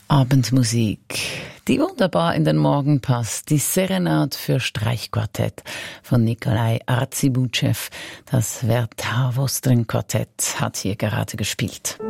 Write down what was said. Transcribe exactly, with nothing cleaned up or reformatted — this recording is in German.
Abendmusik, die wunderbar in den Morgen passt. Die Serenade für Streichquartett von Nikolai Artzibutschew. Das Vertavo String Quartett hat hier gerade gespielt.